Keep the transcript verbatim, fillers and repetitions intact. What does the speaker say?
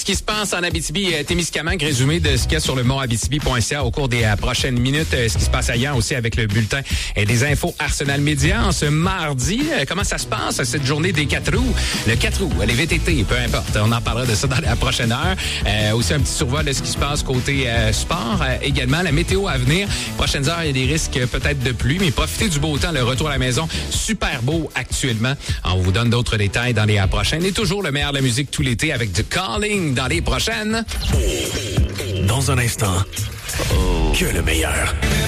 ce qui se passe en Abitibi-Témiscamingue, résumé de ce qu'il y a sur le mont abitibi point c a au cours des euh, prochaines minutes. Euh, ce qui se passe ailleurs aussi avec le bulletin et des infos Arsenal Média. En ce mardi, euh, comment ça se passe cette journée des quatre roues? Le quatre roues, les V T T, peu importe. On en parlera de ça dans la prochaine heure. Euh, aussi un petit survol de ce qui se passe côté euh, sport. Euh, également, la météo à venir. Prochaines heures, il y a des risques euh, peut-être de pluie, mais profitez du beau temps. Le retour à la maison, super beau actuellement. On vous donne d'autres détails dans les euh, prochaines. Et toujours le meilleur de la musique tout l'été avec du Calling dans les prochaines. Dans un instant, que le meilleur.